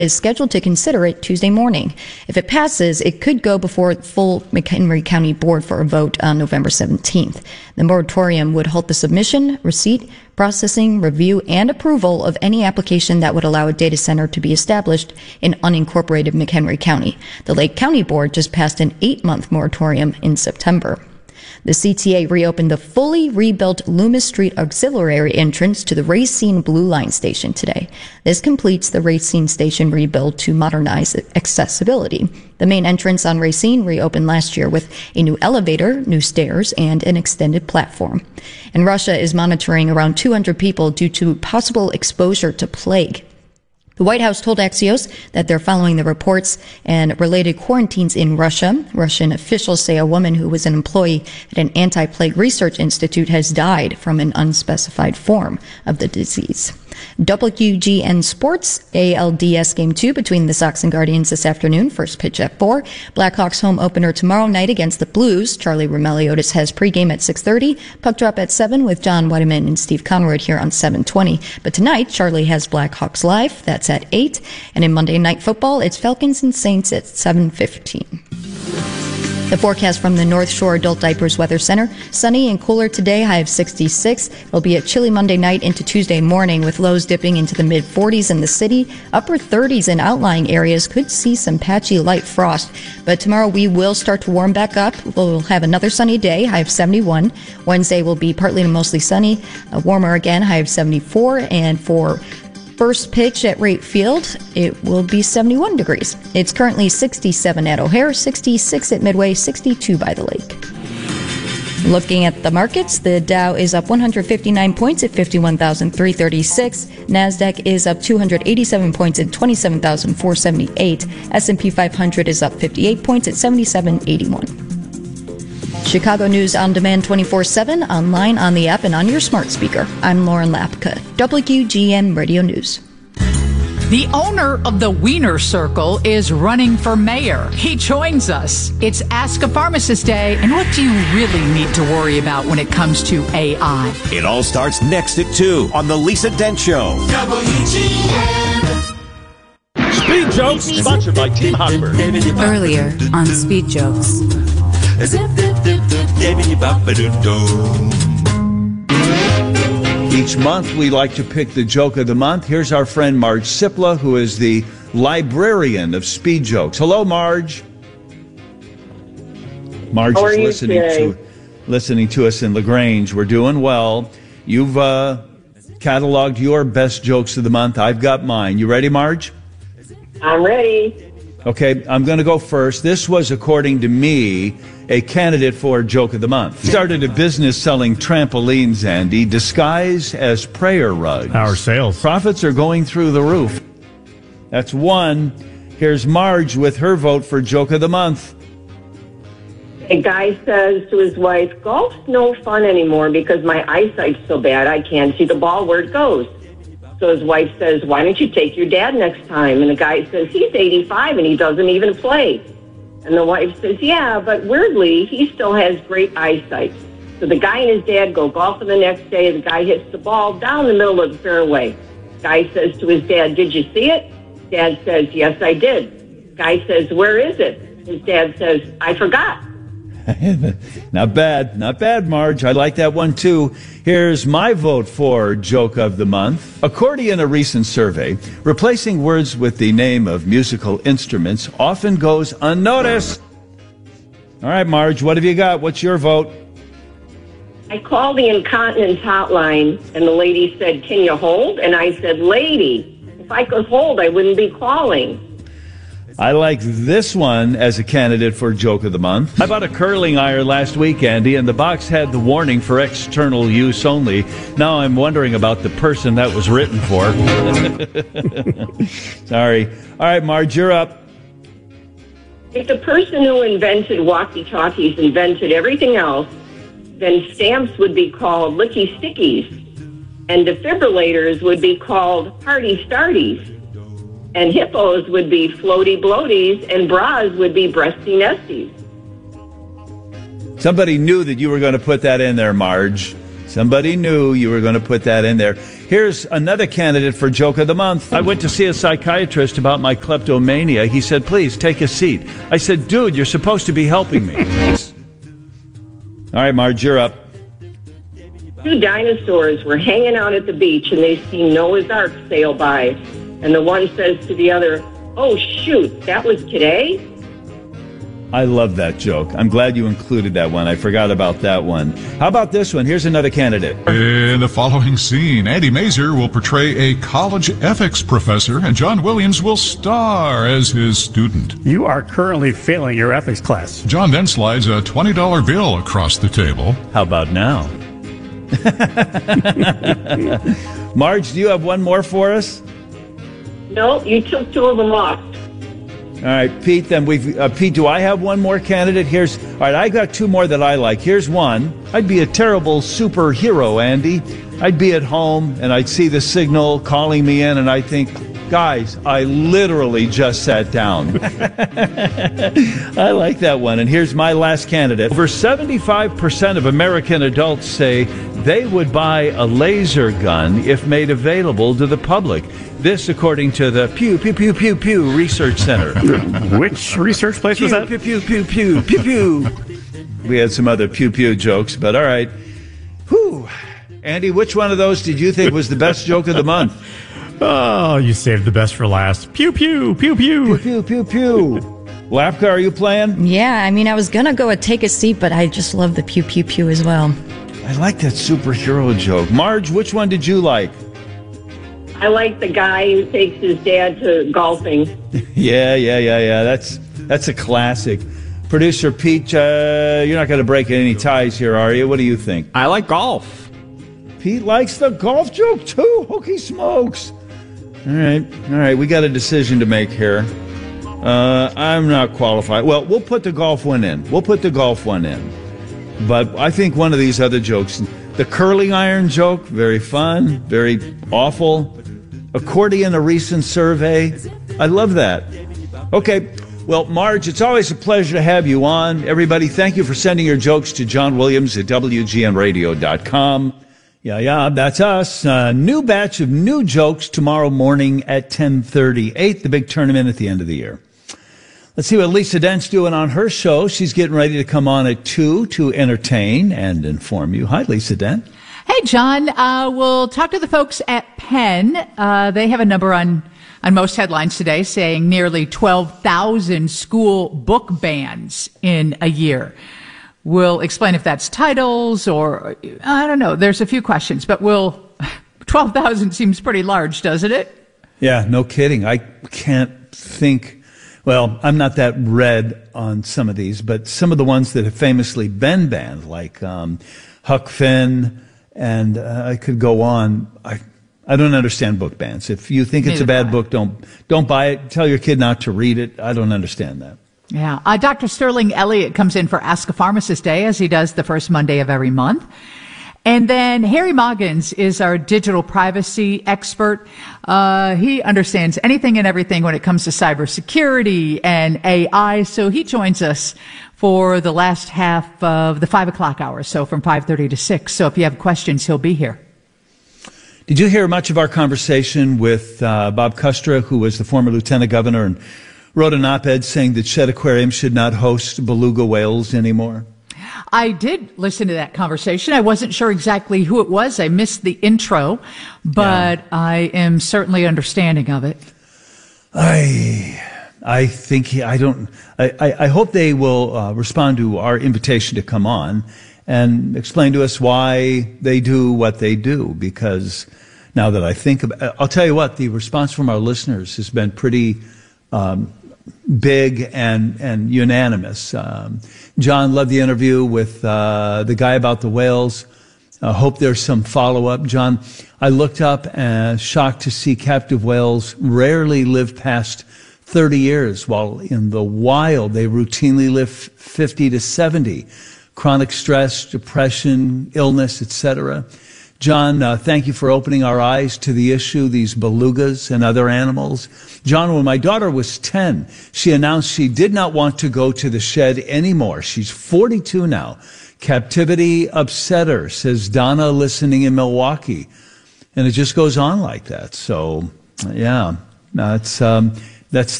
is scheduled to consider it Tuesday morning. If it passes, it could go before the full McHenry County Board for a vote on November 17th. The moratorium would halt the submission, receipt, processing, review, and approval of any application that would allow a data center to be established in unincorporated McHenry County. The Lake County Board just passed an 8-month moratorium in September. The CTA reopened the fully rebuilt Loomis Street auxiliary entrance to the Racine Blue Line station today. This completes the Racine station rebuild to modernize accessibility. The main entrance on Racine reopened last year with a new elevator, new stairs, and an extended platform. And Russia is monitoring around 200 people due to possible exposure to plague. The White House told Axios that they're following the reports and related quarantines in Russia. Russian officials say a woman who was an employee at an anti-plague research institute has died from an unspecified form of the disease. WGN Sports, ALDS Game 2 between the Sox and Guardians this afternoon. First pitch at 4. Blackhawks home opener tomorrow night against the Blues. Charlie Roumeliotis has pregame at 6:30. Puck drop at 7 with John Weideman and Steve Conrad here on 720. But tonight, Charlie has Blackhawks live. That's at 8. And in Monday Night Football, it's Falcons and Saints at 7:15. The forecast from the North Shore Adult Diapers Weather Center. Sunny and cooler today, high of 66. It'll be a chilly Monday night into Tuesday morning with lows dipping into the mid-40s in the city. Upper 30s in outlying areas could see some patchy light frost. But tomorrow we will start to warm back up. We'll have another sunny day, high of 71. Wednesday will be partly to mostly sunny. Warmer again, high of 74. And for first pitch at Wright Field, it will be 71 degrees. It's currently 67 at O'Hare, 66 at Midway, 62 by the lake. Looking at the markets, the Dow is up 159 points at 51,336. NASDAQ is up 287 points at 27,478. S&P 500 is up 58 points at 7781. Chicago News on Demand 24/7, online, on the app, and on your smart speaker. I'm Lauren Lapka, WGN Radio News. The owner of the Wiener Circle is running for mayor. He joins us. It's Ask a Pharmacist Day, and what do you really need to worry about when it comes to AI? It all starts next at 2 on The Lisa Dent Show. WGN. Speed Jokes, sponsored by Team Hotbird. Earlier on Speed Jokes. Each month, we like to pick the joke of the month. Here's our friend Marge Sipla, who is the librarian of Speed Jokes. Hello, Marge. Marge is listening to us in LaGrange. We're doing well. You've cataloged your best jokes of the month. I've got mine. You ready, Marge? I'm ready. Okay, I'm going to go first. This was, according to me, a candidate for Joke of the Month. Started a business selling trampolines, Andy, disguised as prayer rugs. Our sales. Profits are going through the roof. That's one. Here's Marge with her vote for Joke of the Month. A guy says to his wife, "Golf's no fun anymore because my eyesight's so bad I can't see the ball where it goes." So his wife says, "Why don't you take your dad next time?" And the guy says, "He's 85 and he doesn't even play." And the wife says, "Yeah, but weirdly, he still has great eyesight." So the guy and his dad go golfing the next day. The guy hits the ball down the middle of the fairway. Guy says to his dad, "Did you see it?" Dad says, "Yes, I did." Guy says, "Where is it?" His dad says, "I forgot." Not bad, Marge. I like that one, too. Here's my vote for Joke of the Month. According to a recent survey, replacing words with the name of musical instruments often goes unnoticed. All right, Marge, what have you got? What's your vote? I called the incontinence hotline, and the lady said, "Can you hold?" And I said, "Lady, if I could hold, I wouldn't be calling." I like this one as a candidate for Joke of the Month. I bought a curling iron last week, Andy, and the box had the warning for external use only. Now I'm wondering about the person that was written for. Sorry. All right, Marge, you're up. If the person who invented walkie-talkies invented everything else, then stamps would be called licky stickies, and defibrillators would be called party starties, and hippos would be floaty bloaties, and bras would be breasty nesties. Somebody knew that you were going to put that in there, Marge. Somebody knew you were going to put that in there. Here's another candidate for Joke of the Month. I went to see a psychiatrist about my kleptomania. He said, please, take a seat. I said, dude, you're supposed to be helping me. All right, Marge, you're up. Two dinosaurs were hanging out at the beach, and they see Noah's Ark sail by. And the one says to the other, oh, shoot, that was today? I love that joke. I'm glad you included that one. I forgot about that one. How about this one? Here's another candidate. In the following scene, Andy Mazer will portray a college ethics professor, and John Williams will star as his student. You are currently failing your ethics class. John then slides a $20 bill across the table. How about now? Marge, do you have one more for us? No, you took two of them off. All right, Pete, then Pete, do I have one more candidate? All right, I got two more that I like. Here's one. I'd be a terrible superhero, Andy. I'd be at home, and I'd see the signal calling me in, and I'd think, guys, I literally just sat down. I like that one. And here's my last candidate. Over 75% of American adults say they would buy a laser gun if made available to the public. This, according to the Pew Research Center. Which research place was that? Pew. We had some other pew jokes, but all right. Whew. Andy, which one of those did you think was the best joke of the month? Oh, you saved the best for last. Pew. Lapka, are you playing? Yeah, I mean, I was going to go with Take a Seat, but I just love the pew as well. I like that superhero joke. Marge, which one did you like? I like the guy who takes his dad to golfing. Yeah. That's a classic. Producer Pete, you're not going to break any ties here, are you? What do you think? I like golf. Pete likes the golf joke, too. Holy smokes. All right. We got a decision to make here. I'm not qualified. Well, we'll put the golf one in. But I think one of these other jokes, the curling iron joke, very fun, very awful. Accordion, a recent survey. I love that. Okay. Well, Marge, it's always a pleasure to have you on. Everybody, thank you for sending your jokes to John Williams at WGNradio.com. Yeah, that's us. New batch of new jokes tomorrow morning at 10:38, the big tournament at the end of the year. Let's see what Lisa Dent's doing on her show. She's getting ready to come on at 2 to entertain and inform you. Hi, Lisa Dent. Hey, John. We'll talk to the folks at Penn. They have a number on most headlines today saying nearly 12,000 school book bans in a year. We'll explain if that's titles or, I don't know. There's a few questions, but 12,000 seems pretty large, doesn't it? Yeah, no kidding. I can't think. Well, I'm not that read on some of these, but some of the ones that have famously been banned, like Huck Finn, and I could go on. I don't understand book bans. If you think it's a bad book, don't buy it. Tell your kid not to read it. I don't understand that. Yeah. Dr. Sterling Elliott comes in for Ask a Pharmacist Day, as he does the first Monday of every month. And then Harry Moggins is our digital privacy expert. He understands anything and everything when it comes to cybersecurity and AI. So he joins us for the last half of the 5 o'clock hour. So from 5:30 to 6. So if you have questions, he'll be here. Did you hear much of our conversation with Bob Kustra, who was the former lieutenant governor and wrote an op-ed saying that Shedd Aquarium should not host beluga whales anymore? I did listen to that conversation. I wasn't sure exactly who it was. I missed the intro, but yeah. I am certainly understanding of it. I think I hope they will respond to our invitation to come on and explain to us why they do what they do, because now that I think about it, I'll tell you what, the response from our listeners has been pretty big and unanimous. John, loved the interview with the guy about the whales. Hope there's some follow-up. John, I looked up and shocked to see captive whales rarely live past 30 years, while in the wild they routinely live 50 to 70. Chronic stress, depression, illness, etc. John, thank you for opening our eyes to the issue, these belugas and other animals. John, when my daughter was 10, she announced she did not want to go to the shed anymore. She's 42 now. Captivity upset her, says Donna, listening in Milwaukee. And it just goes on like that. So, yeah, that's